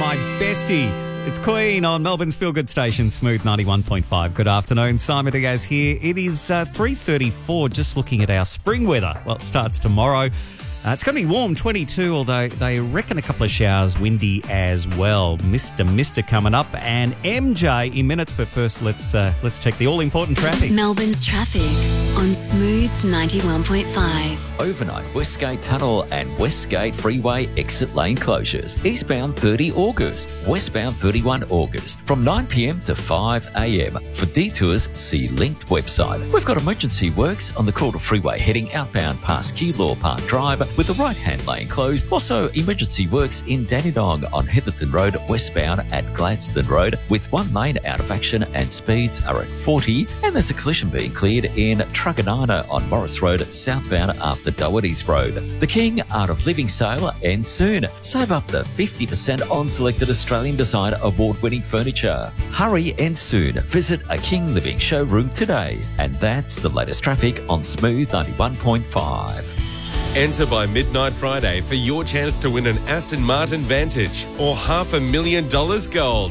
my bestie. It's Queen on Melbourne's Feel Good station, Smooth 91.5. Good afternoon. Simon Diaz here. It is 3:34, just looking at our spring weather. Well, it starts tomorrow. It's going to be warm, 22, although they reckon a couple of showers, windy as well. Mr. coming up, and MJ in minutes. But first, let's check the all-important traffic. Melbourne's traffic on Smooth 91.5. Overnight Westgate Tunnel and Westgate Freeway exit lane closures. Eastbound 30 August, westbound 31 August from 9 p.m. to 5 a.m. For detours, see linked website. We've got emergency works on the Calder Freeway heading outbound past Keilor Park Drive with the right-hand lane closed. Also, emergency works in Dandenong on Heatherton Road westbound at Gladstone Road with one lane out of action and speeds are at 40. And there's a collision being cleared in Truganina on Morris Road southbound after Doherty's Road. The King Art of Living sale ends soon. Save up to 50% on selected Australian Design award-winning furniture. Hurry and soon. Visit a King Living showroom today. And that's the latest traffic on Smooth 91.5. Enter by midnight Friday for your chance to win an Aston Martin Vantage or $500,000 gold.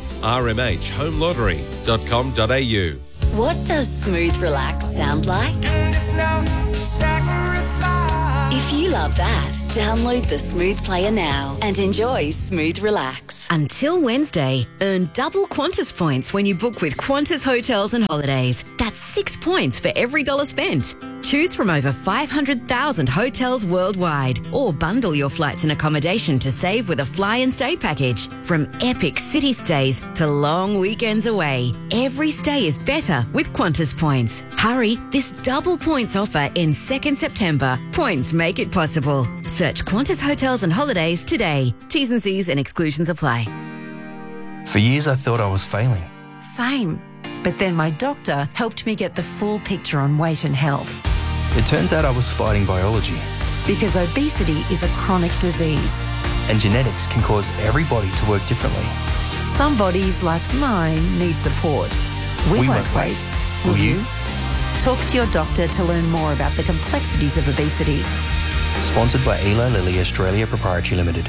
rmhhomelottery.com.au. What does Smooth Relax sound like? If you love that, download the Smooth Player now and enjoy Smooth Relax. Until Wednesday, earn double Qantas points when you book with Qantas Hotels and Holidays. That's 6 points for every dollar spent. Choose from over 500,000 hotels worldwide or bundle your flights and accommodation to save with a fly and stay package. From epic city stays to long weekends away, every stay is better with Qantas points. Hurry, this double points offer ends 2nd September. Points make it possible. Search Qantas Hotels and Holidays today. T's and C's and exclusions apply. For years I thought I was failing. Same. But then my doctor helped me get the full picture on weight and health. It turns out I was fighting biology. Because obesity is a chronic disease. And genetics can cause every body to work differently. Some bodies, like mine, need support. We won't wait. Will you? Talk to your doctor to learn more about the complexities of obesity. Sponsored by Eli Lilly Australia Proprietary Limited.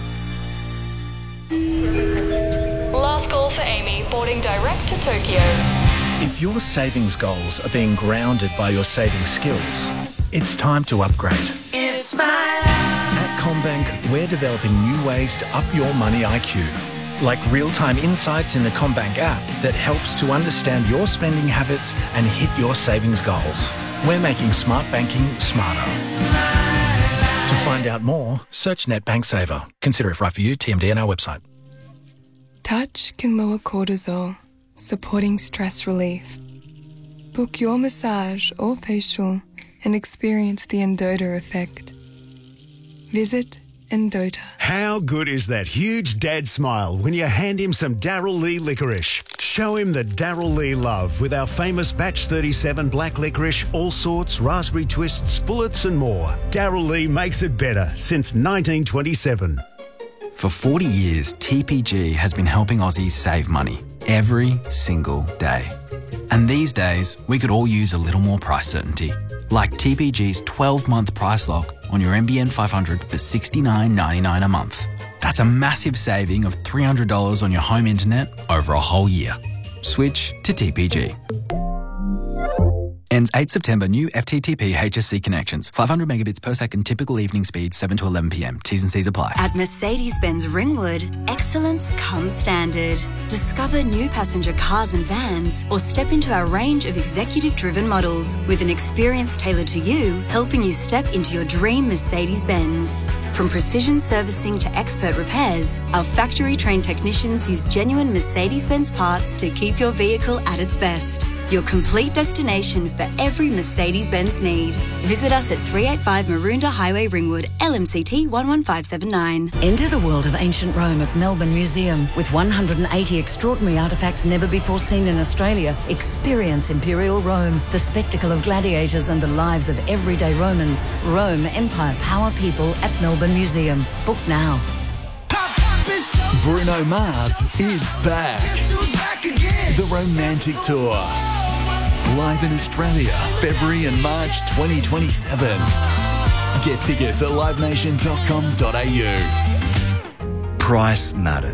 Last call for Amy, boarding direct to Tokyo. If your savings goals are being grounded by your saving skills, it's time to upgrade. It's my life. At CommBank, we're developing new ways to up your money IQ, like real-time insights in the CommBank app that helps to understand your spending habits and hit your savings goals. We're making smart banking smarter. To find out more, search NetBank Saver. Consider if right for you. TMD on our website. Touch can lower cortisol, supporting stress relief. Book your massage or facial and experience the Endota effect. Visit Endota. How good is that huge dad smile when you hand him some Darryl Lea licorice? Show him the Darryl Lea love with our famous Batch 37 black licorice, all sorts, raspberry twists, bullets and more. Darryl Lea makes it better since 1927. For 40 years, TPG has been helping Aussies save money every single day. And these days, we could all use a little more price certainty. Like TPG's 12-month price lock on your NBN 500 for $69.99 a month. That's a massive saving of $300 on your home internet over a whole year. Switch to TPG. Ends 8 September. New FTTP HSC connections. 500 megabits per second. Typical evening speed 7 to 11 p.m. T's and C's apply. At Mercedes-Benz Ringwood, excellence comes standard. Discover new passenger cars and vans or step into our range of executive-driven models with an experience tailored to you, helping you step into your dream Mercedes-Benz. From precision servicing to expert repairs, our factory-trained technicians use genuine Mercedes-Benz parts to keep your vehicle at its best. Your complete destination for every Mercedes-Benz need. Visit us at 385 Maroondah Highway, Ringwood, LMCT 11579. Enter the world of ancient Rome at Melbourne Museum. With 180 extraordinary artefacts never before seen in Australia, experience Imperial Rome, the spectacle of gladiators and the lives of everyday Romans. Rome, Empire, Power, People at Melbourne Museum. Book now. Bruno Mars is back. The Romantic Tour. Live in Australia, February and March 2027. Get tickets at livenation.com.au. Price matters.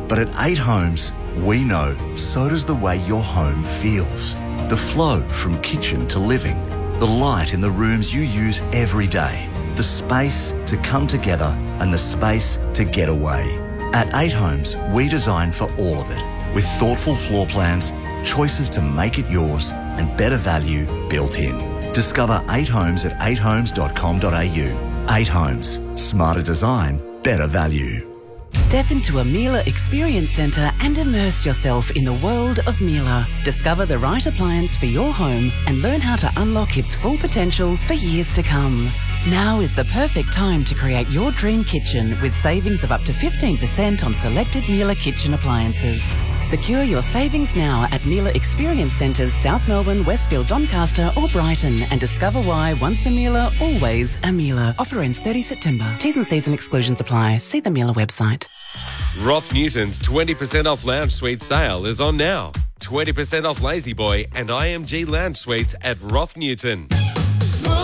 But at 8 Homes, we know so does the way your home feels. The flow from kitchen to living, the light in the rooms you use every day, the space to come together and the space to get away. At 8 Homes, we design for all of it, with thoughtful floor plans, choices to make it yours, and better value built in. Discover 8 Homes at 8homes.com.au. 8 Homes. Smarter design, better value. Step into a Miele Experience Centre and immerse yourself in the world of Miele. Discover the right appliance for your home and learn how to unlock its full potential for years to come. Now is the perfect time to create your dream kitchen with savings of up to 15% on selected Miele kitchen appliances. Secure your savings now at Miele Experience Centres, South Melbourne, Westfield, Doncaster or Brighton, and discover why once a Miele, always a Miele. Offer ends 30 September. T's and C's and exclusions apply. See the Miele website. Roth Newton's 20% off lounge suite sale is on now. 20% off Lazy Boy and IMG lounge suites at Roth Newton.